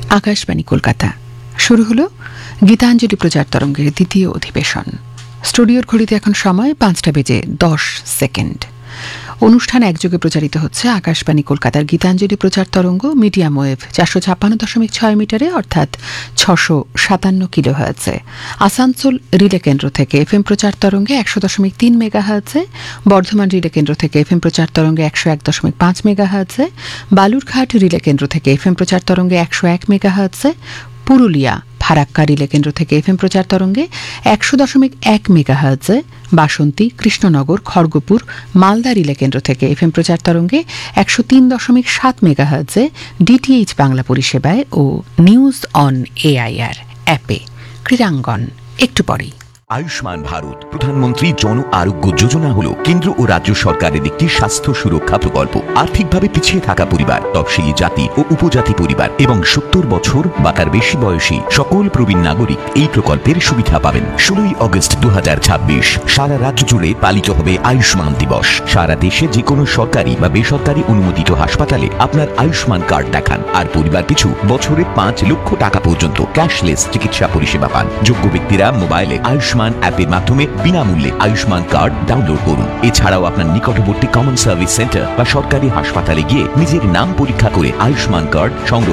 আকাশবাণী কলকাতা। শুরু হলো গীতাঞ্জলি প্রচার তরঙ্গের দ্বিতীয় অধিবেশন। স্টুডিওর ঘড়িতে এখন সময় 5:10। অনুষ্ঠান একযোগে প্রচারিত হচ্ছে আকাশবাণী কলকাতার গীতাঞ্জলি প্রচার তরঙ্গ মিডিয়াম ওয়েভ 456.6 মিটারে, অর্থাৎ 657 কিলোহার্টজে। আসানসোল রিলে কেন্দ্র থেকে এফএম প্রচার তরঙ্গে 100.3 মেগাহার্টজে, বর্ধমান রিলে কেন্দ্র থেকে এফএম প্রচার তরঙ্গে 101.5 মেগাহার্টজে, বালুরঘাট রিলে কেন্দ্র থেকে এফএম প্রচার তরঙ্গে 101 মেগাহার্টজে, পুরুলিয়া ফারাক্কা রিলে কেন্দ্র থেকে এফএম প্রচার তরঙ্গে 100.1 মেগাহার্টজে, বাসন্তী কৃষ্ণনগর খড়গপুর মালদা রিলে কেন্দ্র থেকে এফএম প্রচার তরঙ্গে 103.7 মেগাহার্টজে, ডিটিএইচ বাংলা পরিষেবায় ও নিউজ অন এআইআর অ্যাপে। ক্রীড়াঙ্গন একটু পরেই। আয়ুষ্মান ভারত প্রধানমন্ত্রী জন আরোগ্য যোজনা হল কেন্দ্র ও রাজ্য সরকারের একটি স্বাস্থ্য সুরক্ষা প্রকল্প। আর্থিকভাবে পিছিয়ে থাকা পরিবার, তফসিলি জাতি ও উপজাতি পরিবার এবং 70 বছর বা তার বেশি বয়সী সকল প্রবীণ নাগরিক এই প্রকল্পের সুবিধা পাবেন। 16 আগস্ট 2026 সারা রাজ্য জুড়ে পালিত হবে আয়ুষ্মান দিবস। সারা দেশে যে কোনো সরকারি বা বেসরকারি অনুমোদিত হাসপাতালে আপনার আয়ুষ্মান কার্ড দেখান, আর পরিবার পিছু বছরে 5 লক্ষ টাকা পর্যন্ত ক্যাশলেস চিকিৎসা পরিষেবা পান। যোগ্য ব্যক্তিরা মোবাইলে আয়ুষ্মান অ্যাপের মাধ্যমে বিনামূল্যে আয়ুষ্মান কার্ড ডাউনলোড করুন। এছাড়াও আপনার নিকটবর্তী কমন সার্ভিস সেন্টার বা সরকারি হাসপাতালে গিয়ে নিজের নাম পরীক্ষা করে আয়ুষ্মান কার্ড সংগ্রহ